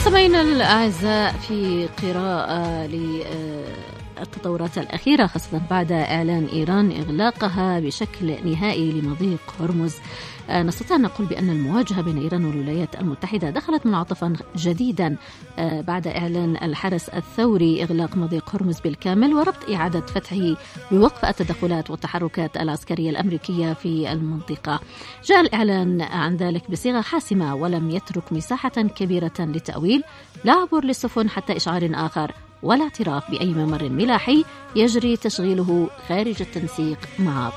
مستمعينا الأعزاء، في قراءة للتطورات الأخيرة خاصة بعد إعلان إيران إغلاقها بشكل نهائي لمضيق هرمز، نستطيع أن نقول بأن المواجهة بين إيران والولايات المتحدة دخلت منعطفا جديدا بعد إعلان الحرس الثوري إغلاق مضيق هرمز بالكامل وربط إعادة فتحه بوقف التدخلات والتحركات العسكرية الأمريكية في المنطقة. جاء الإعلان عن ذلك بصيغة حاسمة ولم يترك مساحة كبيرة للتأويل، لا عبور للسفن حتى إشعار آخر ولا اعتراف بأي ممر ملاحي يجري تشغيله خارج التنسيق مع